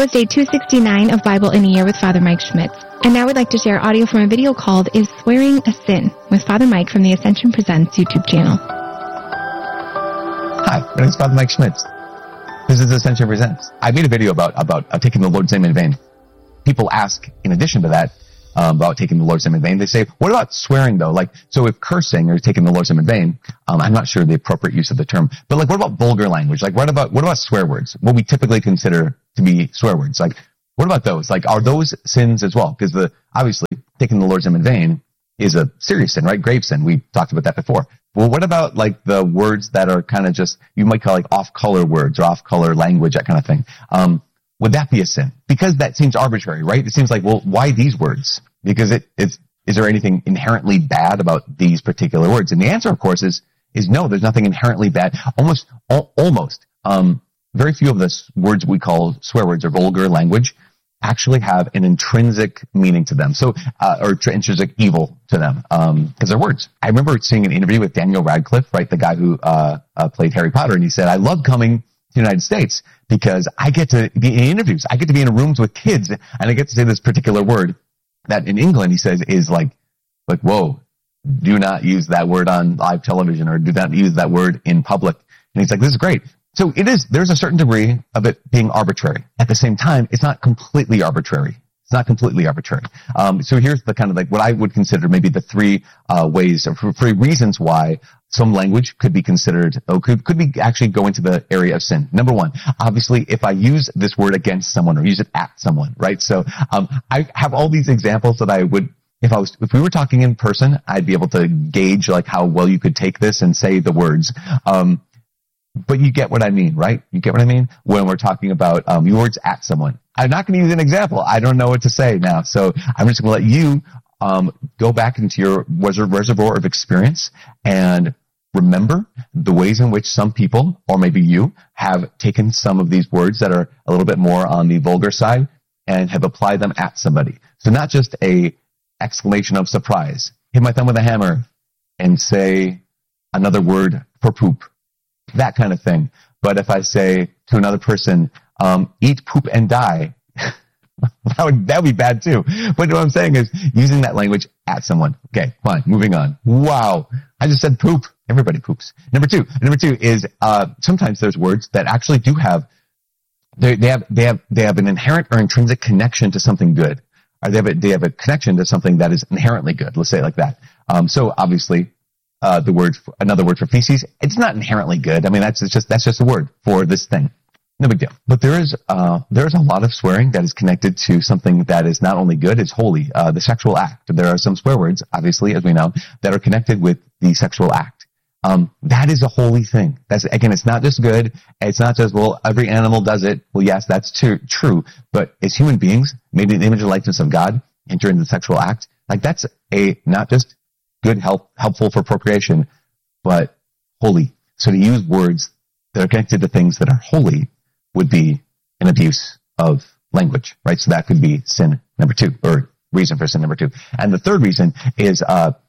was day 269 of Bible in a Year with Father Mike Schmitz. And now we'd like to share audio from a video called Is Swearing a Sin? With Father Mike from the Ascension Presents YouTube channel. Hi, my name is Father Mike Schmitz. This is Ascension Presents. I made a video about taking the Lord's name in vain. People ask, in addition to that, about taking the Lord's name in vain. They say, what about swearing though? Like, so if cursing or taking the Lord's name in vain, I'm not sure the appropriate use of the term, but like, what about vulgar language? Like, what about swear words? What we typically consider to be swear words? Like, what about those? Like, are those sins as well? Because obviously taking the Lord's name in vain is a serious sin, right? Grave sin. We talked about that before. Well, what about like the words that are kind of just, you might call like off-color words or off-color language, that kind of thing? Would that be a sin? Because that seems arbitrary, right? It seems like, well, why these words? Because is there anything inherently bad about these particular words? And the answer, of course, is no, there's nothing inherently bad. Almost. Very few of the words we call swear words or vulgar language actually have an intrinsic meaning to them. So, or intrinsic evil to them, because they're words. I remember seeing an interview with Daniel Radcliffe, right? The guy who, played Harry Potter. And he said, I love coming to the United States because I get to be in interviews. I get to be in rooms with kids and I get to say this particular word that in England, he says, is like, whoa, do not use that word on live television or do not use that word in public. And he's like, this is great. So there's a certain degree of it being arbitrary. At the same time, it's not completely arbitrary. It's not completely arbitrary. So here's the kind of like what I would consider maybe the three ways or three reasons why some language could be considered, or could be actually go into the area of sin. Number one, obviously, if I use this word against someone or use it at someone, right? So, I have all these examples that I would, if we were talking in person, I'd be able to gauge like how well you could take this and say the words. But you get what I mean, right? You get what I mean? When we're talking about, your words at someone. I'm not going to use an example. I don't know what to say now. So I'm just going to let you, go back into your reservoir of experience and remember the ways in which some people, or maybe you, have taken some of these words that are a little bit more on the vulgar side and have applied them at somebody. So not just a exclamation of surprise, hit my thumb with a hammer and say another word for poop, that kind of thing. But if I say to another person, eat, poop, and die, that would be bad too. But what I'm saying is using that language at someone. Okay, fine, moving on. Wow, I just said poop. Everybody poops. Number two is, sometimes there's words that actually do have, they have an inherent or intrinsic connection to something good. Or they have a connection to something that is inherently good. Let's say it like that. So obviously, another word for feces, it's not inherently good. I mean, that's just a word for this thing. No big deal. But there is a lot of swearing that is connected to something that is not only good, it's holy. The sexual act. There are some swear words, obviously, as we know, that are connected with the sexual act. That is a holy thing. Again, it's not just good. It's not just, well, every animal does it. Well, yes, that's true. But as human beings, made in the image and likeness of God, enter into the sexual act, like that's not just good, helpful for procreation, but holy. So to use words that are connected to things that are holy would be an abuse of language, right? So that could be sin number two, or reason for sin number two. And the third reason is,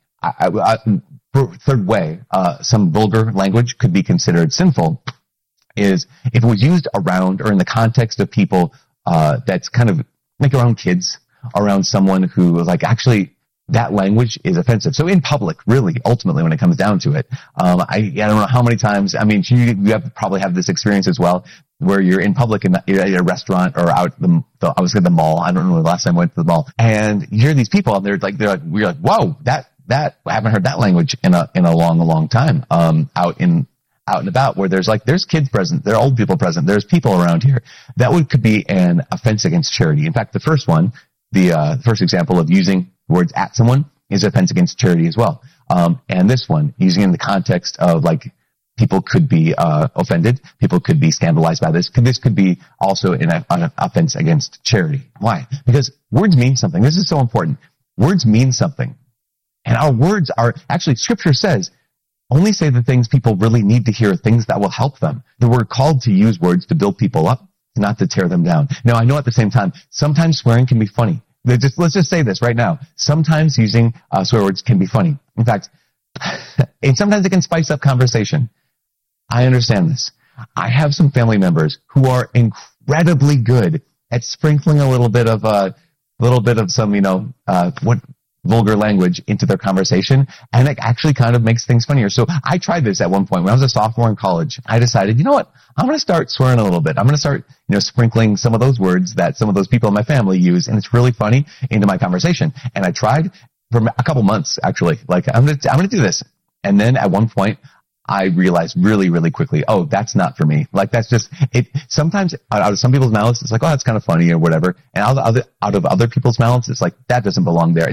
third way, some vulgar language could be considered sinful, is if it was used around or in the context of people, that's kind of like around kids, around someone who like actually that language is offensive. So in public, really, ultimately, when it comes down to it, I don't know how many times, I mean, you probably have this experience as well, where you're in public and you're at a restaurant or out I was at the mall. I don't know the last time I went to the mall, and you hear these people and we're like, whoa, that I haven't heard that language in a long time, out and about, where there's kids present, there are old people present, there's people around here. That could be an offense against charity. In fact, the first one, the first example of using words at someone is offense against charity as well. And this one, using in the context of like, people could be offended, people could be scandalized by this. This could be also an offense against charity. Why? Because words mean something. This is so important. Words mean something. And our words are, actually, Scripture says, only say the things people really need to hear, things that will help them. That we're called to use words to build people up, not to tear them down. Now, I know at the same time, sometimes swearing can be funny. Let's just say this right now. Sometimes using swear words can be funny. In fact, and sometimes it can spice up conversation. I understand this. I have some family members who are incredibly good at sprinkling a little bit of some, vulgar language into their conversation, and it actually kind of makes things funnier. So I tried this at one point when I was a sophomore in college. I decided, you know what? I'm going to start swearing a little bit. I'm going to start, sprinkling some of those words that some of those people in my family use, and it's really funny, into my conversation. And I tried for a couple months, actually. Like, I'm going to do this. And then at one point, I realized really, really quickly, oh, that's not for me. Like, that's just it. Sometimes out of some people's mouths, it's like, oh, that's kind of funny or whatever. And out of other people's mouths, it's like, that doesn't belong there.